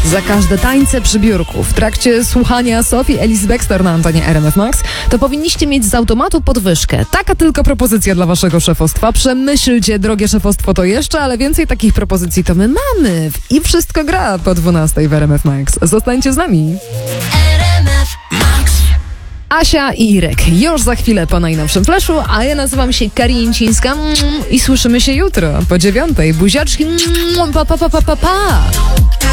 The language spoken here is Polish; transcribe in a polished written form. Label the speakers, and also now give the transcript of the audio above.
Speaker 1: za każde tańce przy biurku w trakcie słuchania Sophie Ellis Bextor na antenie RMF Max, to powinniście mieć z automatu podwyżkę. Taka tylko propozycja dla waszego szefostwa. Przemyślcie, drogie szefostwo, to jeszcze, ale więcej takich propozycji to my mamy. I wszystko gra po 12 w RMF Max. Zostańcie z nami.
Speaker 2: RMF Max.
Speaker 1: Asia i Irek już za chwilę po najnowszym flashu, a ja nazywam się Karincińska i słyszymy się jutro po 9:00. Buziaczki, pa.